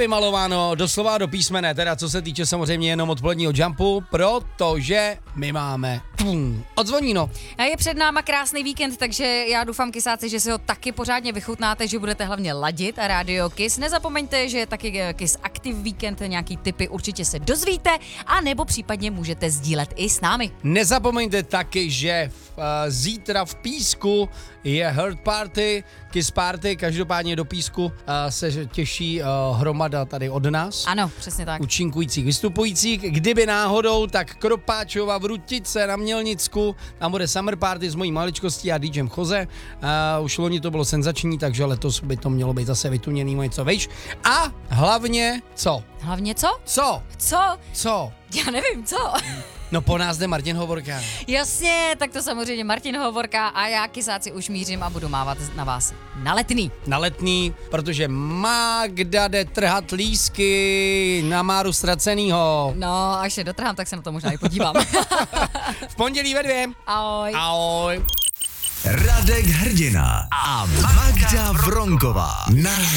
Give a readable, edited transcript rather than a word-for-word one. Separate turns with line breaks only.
vymalováno doslova do písmene, teda co se týče samozřejmě jenom odpoledního jumpu, protože my máme odzvoníno.
A je před náma krásný víkend, takže já doufám, kysáci, že si ho taky pořádně vychutnáte, že budete hlavně ladit a Radio Kiss. Nezapomeňte, že je taky Kiss Active Weekend, nějaký tipy určitě se dozvíte, a nebo případně můžete sdílet i s námi.
Nezapomeňte taky, že zítra v Písku je Herd Party, Kiss Party, každopádně do Písku se těší hromada tady od nás.
Ano, přesně tak.
Účinkujících, vystupujících. Kdyby náhodou, tak Kropáčova v Rutice na Mělnicku, tam bude Summer Party s mojí maličkostí a DJem Choze. Už loni to bylo senzační, takže letos by to mělo být zase vytuněný něco vejš. A hlavně co?
Hlavně co?
Co?
Co?
Co?
Já nevím, co?
No po nás jde Martin Hovorka.
Jasně, tak to samozřejmě Martin Hovorka a já, kysáci, už mířím a budu mávat na vás na Letný.
Na Letný, protože Magda jde trhat lísky na Máru Ztracenýho.
No, až se dotrhám, tak se na to možná i podívám.
V pondělí ve 2.
Ahoj.
Ahoj.
Radek Hrdina a Magda Vronková.